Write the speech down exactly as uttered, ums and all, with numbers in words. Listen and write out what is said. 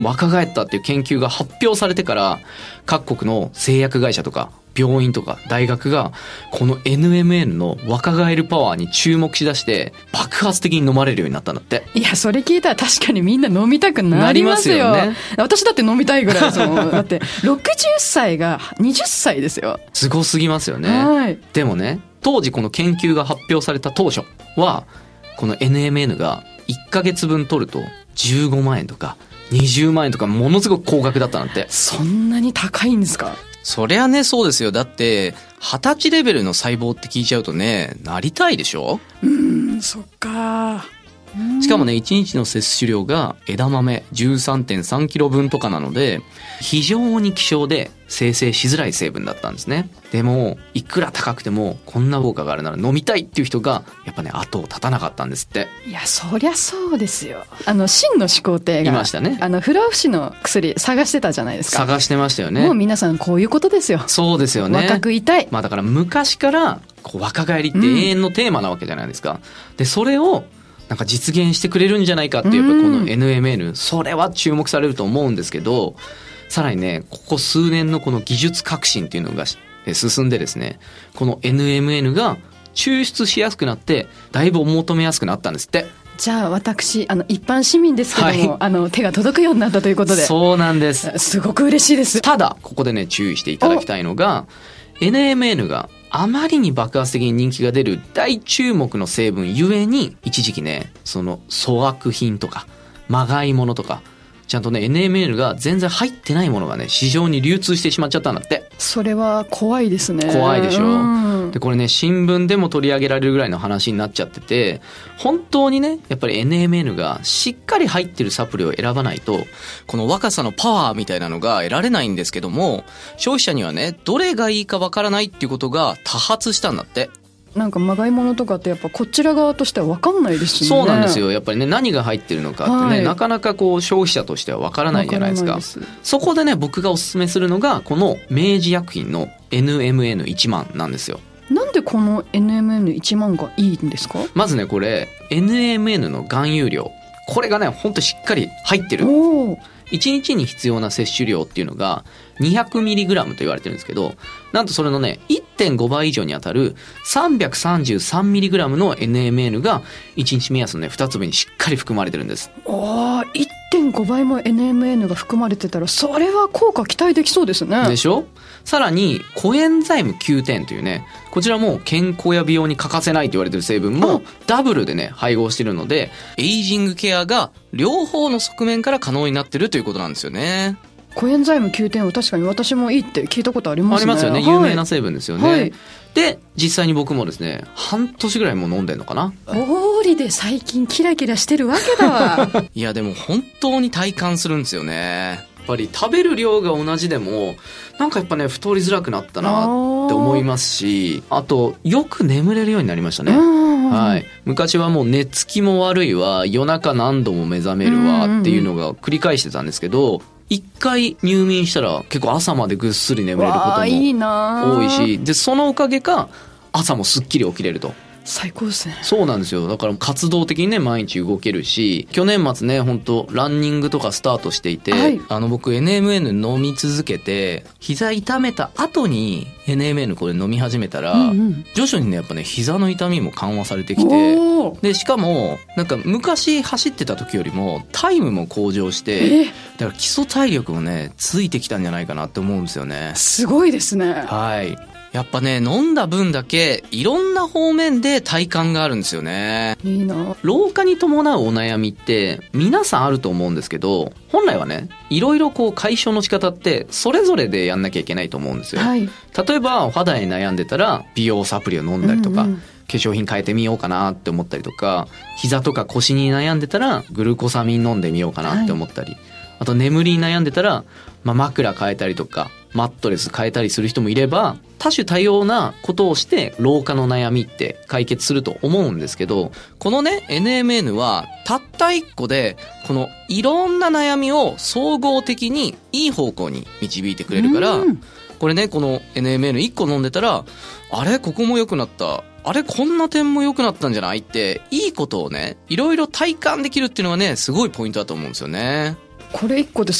若返ったっていう研究が発表されてから、各国の製薬会社とか病院とか大学がこの エヌエムエヌ の若返るパワーに注目しだして爆発的に飲まれるようになったんだって。 いや、それ聞いたら確かにみんな飲みたくなりますよ。 なりますよね。 私だって飲みたいぐらいですもん。だってろくじゅっさいがはたちですよ。 すごすぎますよね。 はい。 でもね、当時この研究が発表された当初はこの エヌエムエヌ がいっかげつぶん取るとじゅうごまんえんとかにじゅうまんえんとかものすごく高額だったなんて。 そんなに高いんですか？ そりゃね、そうですよ。だって二十歳レベルの細胞って聞いちゃうとね、なりたいでしょ。 うーん、そっか。 しかもね、いちにちの摂取量が枝豆 じゅうさんてんさんキロぶんとかなので、非常に希少で生成しづらい成分だったんですね。でもいくら高くてもこんな効果があるなら飲みたいっていう人がやっぱね後を絶たなかったんですって。 いや、そりゃそうですよ。あの秦の始皇帝がいましたね。 あの不老不死の薬探してたじゃないですか。 探してましたよね。 もう皆さんこういうことですよ。 そうですよね。 若くいたい。 まあだから昔からこう若返りって永遠のテーマなわけじゃないですか。うん、でそれをなんか実現してくれるんじゃないかっていう、やっぱこの エヌエムエヌ、それは注目されると思うんですけど、さらにね、ここ数年のこの技術革新っていうのが進んでですね、この エヌエムエヌ が抽出しやすくなってだいぶお求めやすくなったんですって。 じゃあ私あの一般市民ですけども、 はい、 あの手が届くようになったということで。 そうなんです。 すごく嬉しいです。 ただここでね注意していただきたいのが、 エヌエムエヌ があまりに爆発的に人気が出る大注目の成分ゆえに、一時期ねその粗悪品とかまがいものとかちゃんとね エヌエムエヌ が全然入ってないものがね市場に流通してしまっちゃったんだって。 それは怖いですね。 怖いでしょ、 うん、 でこれね新聞でも取り上げられるぐらいの話になっちゃってて、本当にねやっぱり エヌエムエヌ がしっかり入ってるサプリを選ばないとこの若さのパワーみたいなのが得られないんですけども、消費者にはねどれがいいかわからないっていうことが多発したんだって。 なんかまがいものとかってやっぱこちら側としては分かんないですよね。 そうなんですよ。やっぱりね何が入ってるのかってね、はい、なかなかこう消費者としては分からないじゃないですか。です。そこでね僕がおすすめするのがこの明治薬品の エヌエムエヌいちまんなんですよ。 なんでこの エヌエムエヌいちまんがいいんですか？ まずねこれ エヌエムエヌ の含有量、これがねほんとしっかり入ってる。 おー、 いちにちに必要な摂取量っていうのが にひゃくミリグラム と言われてるんですけど、なんとそれのね いってんごばい以上にあたる さんびゃくさんじゅうさんミリグラム の エヌエムエヌ がいちにち目安のねに粒にしっかり含まれてるんです。 おー、いってんごばいも エヌエムエヌ が含まれてたらそれは効果期待できそうですね。 でしょ。さらにコエンザイムきゅうてんというね、こちらも健康や美容に欠かせないと言われてる成分もダブルでね配合してるので、 エイジングケアが両方の側面から可能になってるということなんですよね。 コエンザイムきゅうてんは確かに私もいいって聞いたことありますね。 ありますよね、有名な成分ですよね、 はい、 で実際に僕もですね半年ぐらいもう飲んでんのかな。 道理で最近キラキラしてるわけだわいやでも本当に体感するんですよね。 やっぱり食べる量が同じでもなんかやっぱね太りづらくなったなって思いますし、あとよく眠れるようになりましたね。はい、昔はもう寝つきも悪いわ、夜中何度も目覚めるわっていうのが繰り返してたんですけど、一回入眠したら結構朝までぐっすり眠れることも多いし、でそのおかげか朝もすっきり起きれると。 最高ですね。 そうなんですよ。だから活動的にね毎日動けるし、去年末ね本当ランニングとかスタートしていて、はい、あの僕 エヌエムエヌ 飲み続けて膝痛めた後に エヌエムエヌ これ飲み始めたら、うんうん、徐々にねやっぱね膝の痛みも緩和されてきて、でしかもなんか昔走ってた時よりもタイムも向上して、だから基礎体力もねついてきたんじゃないかなって思うんですよね。 すごいですね。 はい、やっぱね飲んだ分だけいろんな方面で体感があるんですよね。 いいな。 老化に伴うお悩みって皆さんあると思うんですけど、本来はねいろいろこう解消の仕方ってそれぞれでやんなきゃいけないと思うんですよ、はい、例えばお肌に悩んでたら美容サプリを飲んだりとか、うんうん、化粧品変えてみようかなって思ったりとか、膝とか腰に悩んでたらグルコサミン飲んでみようかなって思ったり、はい、あと眠りに悩んでたら、まあ、枕変えたりとかマットレス変えたりする人もいれば、多種多様なことをして老化の悩みって解決すると思うんですけど、 このね エヌエムエヌ はたった一個でこのいろんな悩みを総合的にいい方向に導いてくれるから、これねこの エヌエムエヌいっこ飲んでたら、あれここも良くなった、あれこんな点も良くなったんじゃないっていいことをねいろいろ体感できるっていうのがねすごいポイントだと思うんですよね。 これいっこで